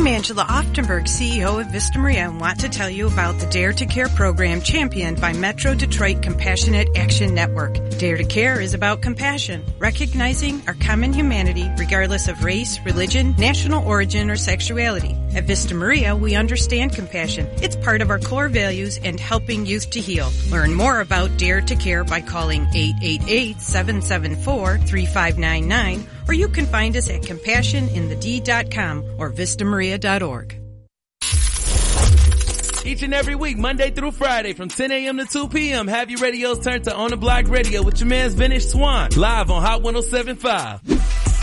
Angela Oftenberg, CEO of Vista Maria, and want to tell you about the Dare to Care program championed by Metro Detroit Compassionate Action Network. Dare to Care is about compassion, recognizing our common humanity regardless of race, religion, national origin, or sexuality. At Vista Maria, we understand compassion. It's part of our core values and helping youth to heal. Learn more about Dare to Care by calling 888-774-3599, or you can find us at compassioninthed.com or vistamaria.org. Each and every week, Monday through Friday, from 10 a.m. to 2 p.m., have your radios turned to On the Block Radio with your man Vintage Swan, live on Hot 107.5.